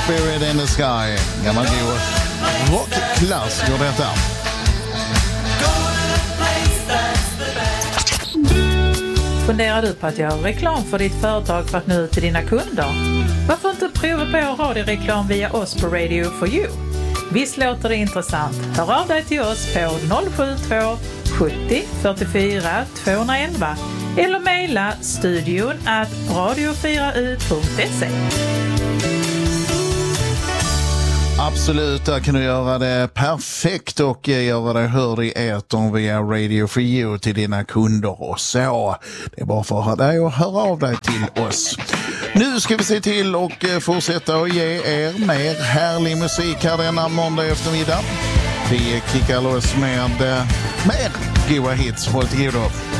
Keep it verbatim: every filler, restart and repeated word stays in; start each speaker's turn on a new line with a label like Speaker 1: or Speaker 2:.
Speaker 1: Spirit in the Sky. Gammal god rockklass går detta.
Speaker 2: Funderar du på att göra reklam för ditt företag för att nå ut till dina kunder? Varför inte prova på radioreklam via oss på Radio for You? Visst låter det intressant? Hör av dig till oss på noll sju två sjuttio fyrtiofyra tvåhundraelva eller mejla studion at radio fyra u punkt se.
Speaker 1: Absolut, där kan du göra det perfekt och göra det hör i etern via Radio for You till dina kunder och så. Det är bara för dig att höra av dig till oss. Nu ska vi se till och fortsätta och ge er mer härlig musik här denna måndag eftermiddag. Vi kickar loss med mer goda hits. Håll till goda.